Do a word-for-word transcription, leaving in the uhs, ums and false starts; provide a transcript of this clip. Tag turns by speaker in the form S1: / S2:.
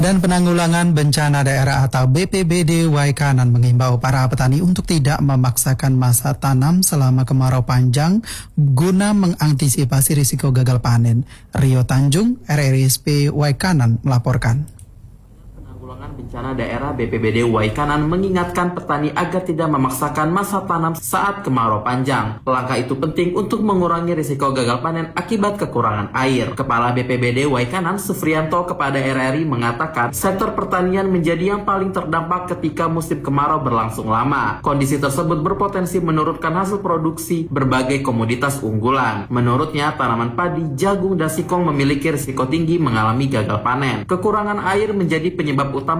S1: Dan Penanggulangan Bencana Daerah atau B P B D Waikanan mengimbau para petani untuk tidak memaksakan masa tanam selama kemarau panjang guna mengantisipasi risiko gagal panen. Rio Tanjung, R R I S P Waikanan melaporkan.
S2: Penanggulangan Bencana Daerah B P B D Waikanan mengingatkan petani agar tidak memaksakan masa tanam saat kemarau panjang. Langkah itu penting untuk mengurangi risiko gagal panen akibat kekurangan air. Kepala B P B D Waikanan Sufrianto kepada R R I mengatakan sektor pertanian menjadi yang paling terdampak ketika musim kemarau berlangsung lama. Kondisi tersebut berpotensi menurunkan hasil produksi berbagai komoditas unggulan. Menurutnya, tanaman padi, jagung, dan singkong memiliki risiko tinggi mengalami gagal panen. Kekurangan air menjadi penyebab utama